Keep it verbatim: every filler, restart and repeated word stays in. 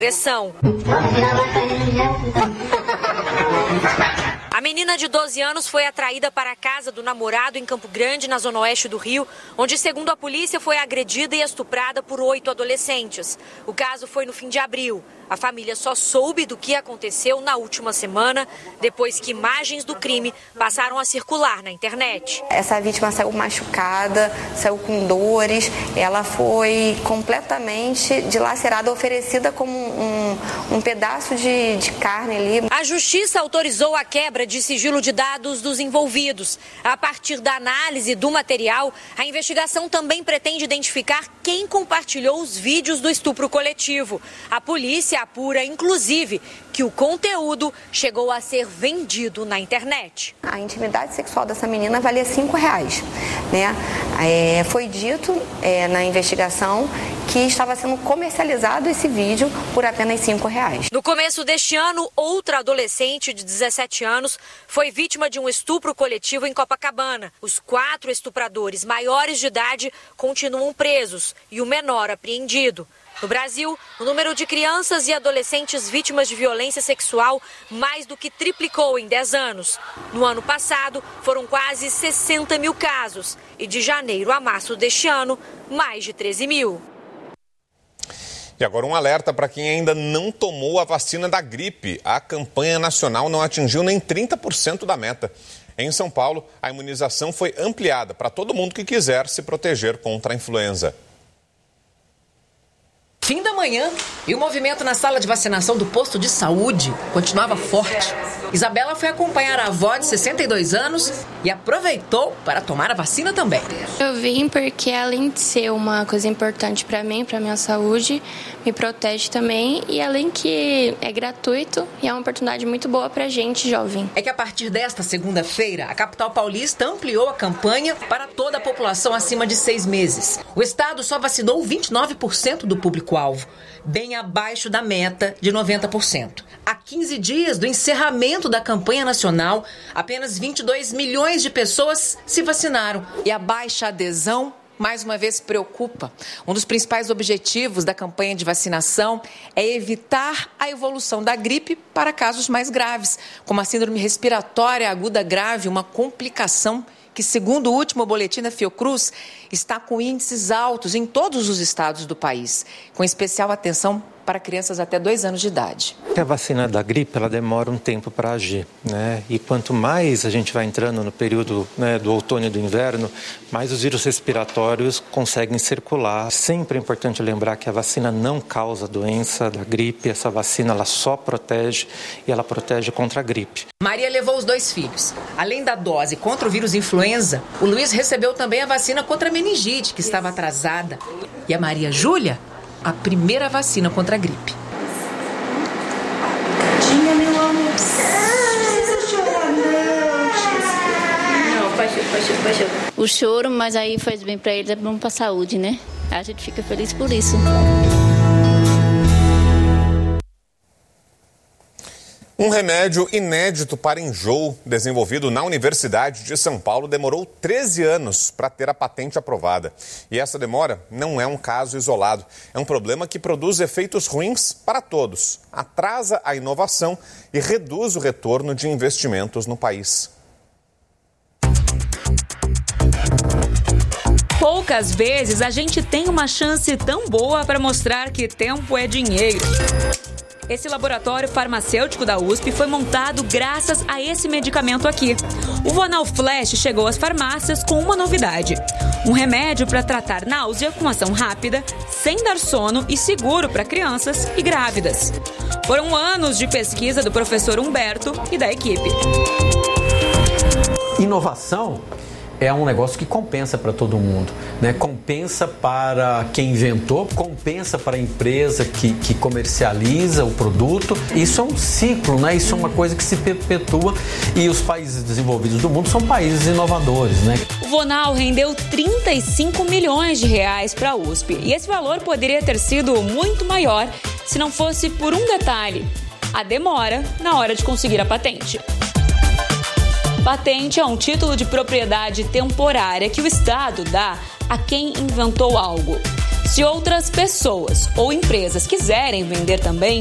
agressão. A menina de doze anos foi atraída para a casa do namorado em Campo Grande, na zona oeste do Rio, onde, segundo a polícia, foi agredida e estuprada por oito adolescentes. O caso foi no fim de abril. A família só soube do que aconteceu na última semana, depois que imagens do crime passaram a circular na internet. Essa vítima saiu machucada, saiu com dores, ela foi completamente dilacerada, oferecida como um, um pedaço de, de carne ali. A justiça autorizou a quebra de sigilo de dados dos envolvidos. A partir da análise do material, a investigação também pretende identificar quem compartilhou os vídeos do estupro coletivo. A polícia apura, inclusive, que o conteúdo chegou a ser vendido na internet. A intimidade sexual dessa menina valia cinco reais, né? É, foi dito é, na investigação que estava sendo comercializado esse vídeo por apenas cinco reais. No começo deste ano, outra adolescente de dezessete anos foi vítima de um estupro coletivo em Copacabana. Os quatro estupradores maiores de idade continuam presos e o menor apreendido. No Brasil, o número de crianças e adolescentes vítimas de violência sexual mais do que triplicou em dez anos. No ano passado, foram quase sessenta mil casos e de janeiro a março deste ano, mais de treze mil. E agora um alerta para quem ainda não tomou a vacina da gripe. A campanha nacional não atingiu nem trinta por cento da meta. Em São Paulo, a imunização foi ampliada para todo mundo que quiser se proteger contra a influenza. Fim da manhã e o movimento na sala de vacinação do posto de saúde continuava forte. Isabela foi acompanhar a avó de sessenta e dois anos e aproveitou para tomar a vacina também. Eu vim porque, além de ser uma coisa importante para mim, para minha saúde, me protege também e além que é gratuito e é uma oportunidade muito boa para a gente jovem. É que a partir desta segunda-feira, a capital paulista ampliou a campanha para toda a população acima de seis meses. O estado só vacinou vinte e nove por cento do público-alvo, bem abaixo da meta de noventa por cento. Há quinze dias do encerramento da campanha nacional, apenas vinte e dois milhões de pessoas se vacinaram. E a baixa adesão, mais uma vez, preocupa. Um dos principais objetivos da campanha de vacinação é evitar a evolução da gripe para casos mais graves, como a síndrome respiratória aguda grave, uma complicação que, segundo o último boletim da Fiocruz, está com índices altos em todos os estados do país, com especial atenção para crianças até dois anos de idade. A vacina da gripe, ela demora um tempo para agir, né? E quanto mais a gente vai entrando no período, né, do outono e do inverno, mais os vírus respiratórios conseguem circular. Sempre é importante lembrar que a vacina não causa doença da gripe, essa vacina ela só protege e ela protege contra a gripe. Maria levou os dois filhos. Além da dose contra o vírus influenza, o Luiz recebeu também a vacina contra a meningite, que estava atrasada. E a Maria Júlia, a primeira vacina contra a gripe. Tadinha, meu amor. Não precisa chorar, não. Não, faz choro, faz choro, faz choro. O choro, mas aí faz bem pra ele, é bom pra saúde, né? A gente fica feliz por isso. Um remédio inédito para enjoo, desenvolvido na Universidade de São Paulo, demorou treze anos para ter a patente aprovada. E essa demora não é um caso isolado. É um problema que produz efeitos ruins para todos, atrasa a inovação e reduz o retorno de investimentos no país. Poucas vezes a gente tem uma chance tão boa para mostrar que tempo é dinheiro. Esse laboratório farmacêutico da U S P foi montado graças a esse medicamento aqui. O Vonal Flash chegou às farmácias com uma novidade. Um remédio para tratar náusea com ação rápida, sem dar sono e seguro para crianças e grávidas. Foram anos de pesquisa do professor Humberto e da equipe. Inovação é um negócio que compensa para todo mundo, né? Compensa para quem inventou, compensa para a empresa que, que comercializa o produto. Isso é um ciclo, né? Isso é uma coisa que se perpetua e os países desenvolvidos do mundo são países inovadores, né? O Vonal rendeu trinta e cinco milhões de reais para a U S P e esse valor poderia ter sido muito maior se não fosse por um detalhe: a demora na hora de conseguir a patente. Patente é um título de propriedade temporária que o Estado dá a quem inventou algo. Se outras pessoas ou empresas quiserem vender também,